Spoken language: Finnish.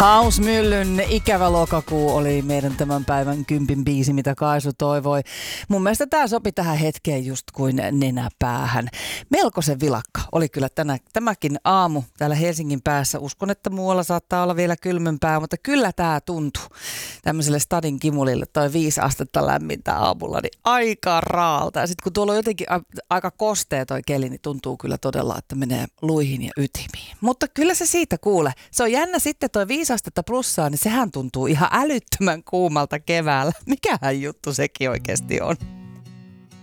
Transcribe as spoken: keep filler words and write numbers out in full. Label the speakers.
Speaker 1: Hausmyllyn Ikävä lokakuu oli meidän tämän päivän kympin biisi, mitä Kaisu toivoi. Mun mielestä tää sopi tähän hetkeen just kuin nenäpäähän. Melkoisen vilakka oli kyllä tänä, tämäkin aamu täällä Helsingin päässä. Uskon, että muualla saattaa olla vielä kylmempää, mutta kyllä tää tuntuu tämmöiselle stadin kimulille toi viisi astetta lämmintä aamulla, niin aika raalta. Ja sitten kun tuolla on jotenkin a- aika kostea toi keli, niin tuntuu kyllä todella, että menee luihin ja ytimiin. Mutta kyllä se siitä kuule. Se on jännä sitten toi viisi astetta plussaa, niin sehän tuntuu ihan älyttömän kuumalta keväällä. Mikähän juttu sekin oikeasti on?